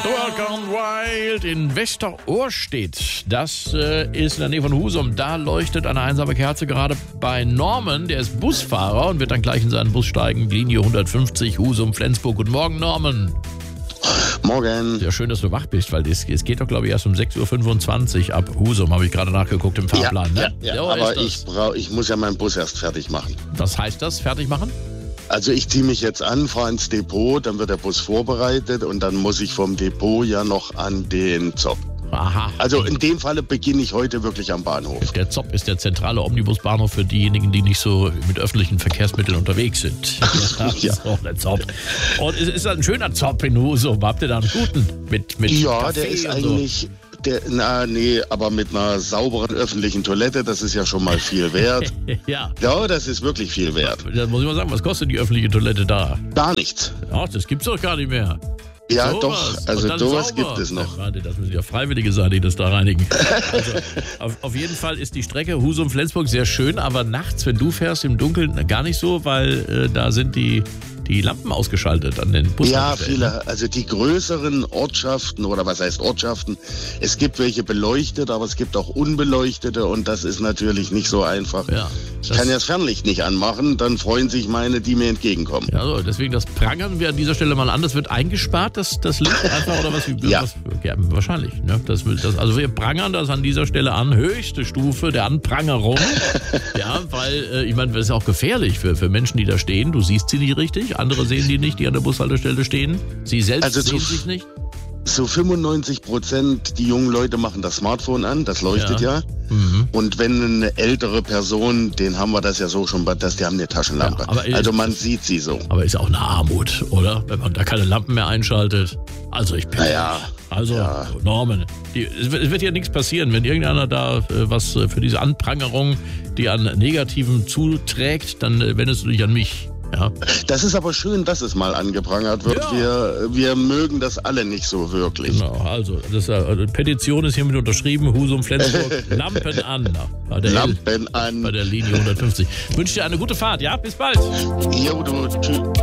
Gone Wild in Westerohrstedt. Das ist in der Nähe von Husum. Da leuchtet eine einsame Kerze gerade bei Norman. Der ist Busfahrer und wird dann gleich in seinen Bus steigen. Linie 150 Husum-Flensburg. Guten Morgen, Norman. Morgen. Ja, schön, dass du wach bist, weil es geht doch, glaube ich, erst um 6.25 Uhr ab Husum. Habe ich gerade nachgeguckt im Fahrplan. Ja, aber ich muss ja meinen Bus erst fertig machen. Was heißt das, fertig machen? Also ich ziehe mich jetzt an, fahre ins Depot, dann wird der Bus vorbereitet und dann muss ich vom Depot ja noch an den Zopp. Aha. Also in dem Falle beginne ich heute wirklich am Bahnhof. Der Zopp ist der zentrale Omnibusbahnhof für diejenigen, die nicht so mit öffentlichen Verkehrsmitteln unterwegs sind. Ja. So, der Zopp. Und es ist ein schöner Zopp in Husum. Habt ihr da einen guten? Mit Ja, Kaffee der ist und eigentlich... aber mit einer sauberen öffentlichen Toilette, das ist ja schon mal viel wert. Ja. Ja, das ist wirklich viel wert. Da muss ich mal sagen, was kostet die öffentliche Toilette da? Gar nichts. Ach, das gibt's doch gar nicht mehr. Ja, Sowas. doch, also Und dann sowas sauber. gibt es noch. Warte, das müssen ja Freiwillige sein, die das da reinigen. Also, auf jeden Fall ist die Strecke Husum-Flensburg sehr schön, aber nachts, wenn du fährst im Dunkeln, gar nicht so, weil da sind die Lampen ausgeschaltet an den Bussen. Ja, viele, also die größeren Ortschaften, oder was heißt Ortschaften, es gibt welche beleuchtet, aber es gibt auch unbeleuchtete und das ist natürlich nicht so einfach. Ja, ich kann ja das Fernlicht nicht anmachen, dann freuen sich meine, die mir entgegenkommen. Ja, so, deswegen das prangern wir an dieser Stelle mal an. Das wird eingespart, das Licht einfach, oder was? Ja. Ja, wahrscheinlich. Ne? Also wir prangern das an dieser Stelle an, höchste Stufe der Anprangerung. Ja, weil, ich meine, das ist auch gefährlich für Menschen, die da stehen. Du siehst sie nicht richtig, andere sehen die nicht, die an der Bushaltestelle stehen. Sie selbst sehen sich nicht. So 95% die jungen Leute machen das Smartphone an, das leuchtet ja. Mhm. Und wenn eine ältere Person, den haben wir das ja so schon, die haben eine Taschenlampe. Ja, aber also man sieht sie so. Aber ist ja auch eine Armut, oder? Wenn man da keine Lampen mehr einschaltet. Also ich bin... Naja. Also, Norman, es wird ja nichts passieren, wenn irgendeiner da was für diese Anprangerung, die an Negativem zuträgt, dann wendest du dich an mich. Ja. Das ist aber schön, dass es mal angeprangert wird. Ja. Wir mögen das alle nicht so wirklich. Genau, also die Petition ist hiermit unterschrieben. Husum, Flensburg, Lampen an. Bei der Linie 150. Ich wünsche dir eine gute Fahrt, ja? Bis bald. Jo, du, tschüss.